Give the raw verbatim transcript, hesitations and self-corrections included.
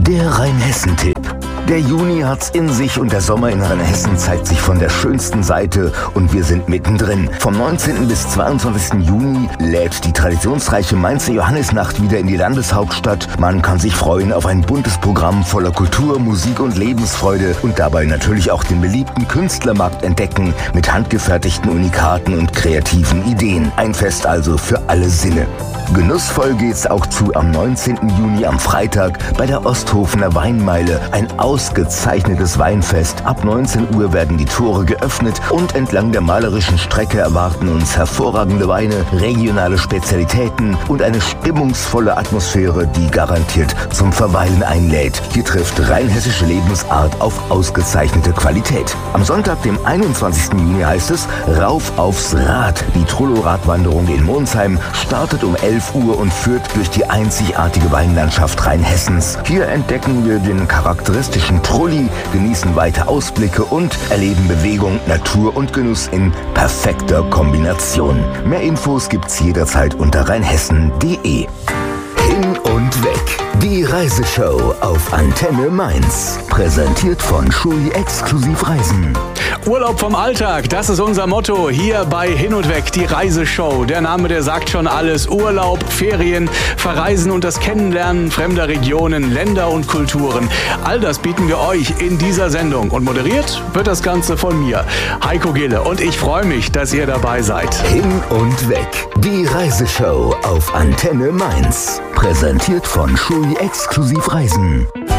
Der Rheinhessen-Tipp. Der Juni hat's in sich und der Sommer in Rheinhessen zeigt sich von der schönsten Seite und wir sind mittendrin. Vom neunzehnten bis zweiundzwanzigsten Juni lädt die traditionsreiche Mainzer Johannisnacht wieder in die Landeshauptstadt. Man kann sich freuen auf ein buntes Programm voller Kultur, Musik und Lebensfreude und dabei natürlich auch den beliebten Künstlermarkt entdecken mit handgefertigten Unikaten und kreativen Ideen. Ein Fest also für alle Sinne. Genussvoll geht's auch zu am neunzehnten Juni am Freitag bei der Osthofener Weinmeile. Ein ausgezeichnetes Weinfest. Ab neunzehn Uhr werden die Tore geöffnet und entlang der malerischen Strecke erwarten uns hervorragende Weine, regionale Spezialitäten und eine stimmungsvolle Atmosphäre, die garantiert zum Verweilen einlädt. Hier trifft rheinhessische Lebensart auf ausgezeichnete Qualität. Am Sonntag, dem einundzwanzigsten Juni heißt es Rauf aufs Rad. Die Trullo-Radwanderung in Monsheim startet um elf Uhr und führt durch die einzigartige Weinlandschaft Rheinhessens. Hier entdecken wir den charakteristischen Trulli, genießen weite Ausblicke und erleben Bewegung, Natur und Genuss in perfekter Kombination. Mehr Infos gibt's jederzeit unter rheinhessen punkt de. Hin und weg. Die Reiseshow auf Antenne Mainz. Präsentiert von Schulli Exklusiv Reisen. Urlaub vom Alltag, das ist unser Motto hier bei Hin und Weg, die Reiseshow. Der Name, der sagt schon alles. Urlaub, Ferien, Verreisen und das Kennenlernen fremder Regionen, Länder und Kulturen. All das bieten wir euch in dieser Sendung. Und moderiert wird das Ganze von mir, Heiko Gille. Und ich freue mich, dass ihr dabei seid. Hin und Weg, die Reiseshow auf Antenne Mainz. Präsentiert von Schulli Exklusiv Reisen.